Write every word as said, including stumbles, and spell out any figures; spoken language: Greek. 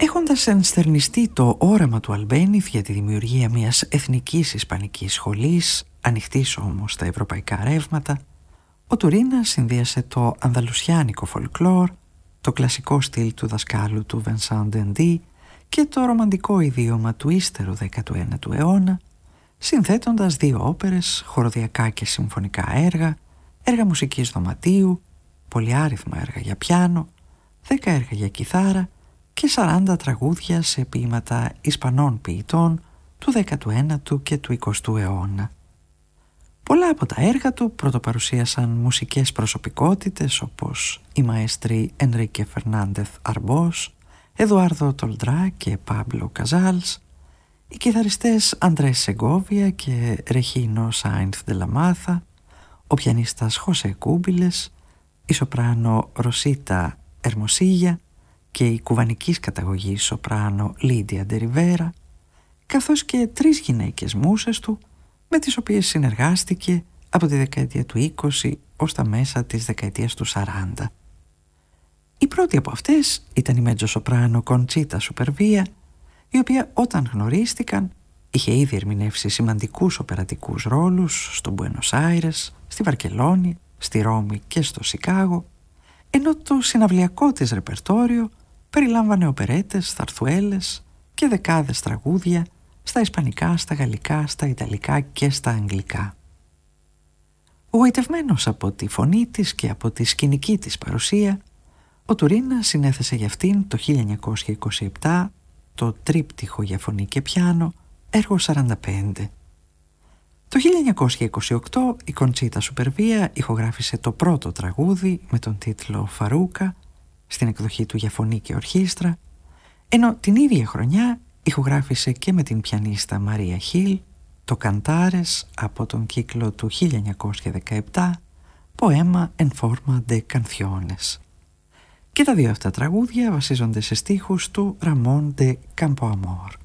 Έχοντας ενστερνιστεί το όραμα του Αλμπένιθ για τη δημιουργία μιας εθνικής ισπανικής σχολής, ανοιχτής όμως στα ευρωπαϊκά ρεύματα, ο Τουρίνα συνδύασε το ανδαλουσιάνικο φολκλόρ, το κλασικό στυλ του δασκάλου του Vincent Dendy και το ρομαντικό ιδίωμα του ύστερου δέκατου ένατου αιώνα, συνθέτοντας δύο όπερες, χοροδιακά και συμφωνικά έργα, έργα μουσικής δωματίου, πολυάριθμα έργα για πιάνο, δέκα έργα για κιθάρα και σαράντα τραγούδια σε ποίηματα Ισπανών ποιητών του δέκατου ένατου και του εικοστού αιώνα. Πολλά από τα έργα του πρωτοπαρουσίασαν μουσικές προσωπικότητες όπως οι μαέστροι Ενρίκε Φερνάντεθ Αρμπός, Εδουάρδο Τολντρά και Πάμπλο Καζάλς, οι κιθαριστές Αντρές Σεγκόβια και Ρεχίνο Σάινθ Ντελαμάθα, ο πιανίστας Χωσέ Κούμπιλες, η σοπράνο Ροσίτα Ερμοσίγια και η κουβανικής καταγωγής σοπράνο Λίντια Ντεριβέρα, καθώς και τρεις γυναίκες μούσες του, με τις οποίες συνεργάστηκε από τη δεκαετία του είκοσι ως τα μέσα της δεκαετίας του σαράντα. Η πρώτη από αυτές ήταν η μέτζο σοπράνο Κοντσίτα Σουπερβία, η οποία όταν γνωρίστηκαν είχε ήδη ερμηνεύσει σημαντικούς οπερατικούς ρόλους στο Μπουένος Άιρες, στη Βαρκελόνη, στη Ρώμη και στο Σικάγο, ενώ το συναυλιακό της ρεπερτόριο περιλάμβανε οπερέτες, θαρθουέλες και δεκάδες τραγούδια στα ισπανικά, στα γαλλικά, στα ιταλικά και στα αγγλικά. Γοητευμένος από τη φωνή της και από τη σκηνική της παρουσία, ο Τουρίνα συνέθεσε για αυτήν το χίλια εννιακόσια είκοσι επτά το τρίπτυχο για φωνή και πιάνο έργο σαράντα πέντε. Το χίλια εννιακόσια είκοσι οκτώ η Κοντσίτα Σουπερβία ηχογράφησε το πρώτο τραγούδι με τον τίτλο «Φαρούκα» στην εκδοχή του για φωνή και ορχήστρα, ενώ την ίδια χρονιά ηχογράφησε και με την πιανίστα Μαρία Χίλ το «Καντάρες» από τον κύκλο του χίλια εννιακόσια δεκαεπτά «Ποέμα en forma de canciones». Και τα δύο αυτά τραγούδια βασίζονται σε στίχους του Ραμόν de Campoamor.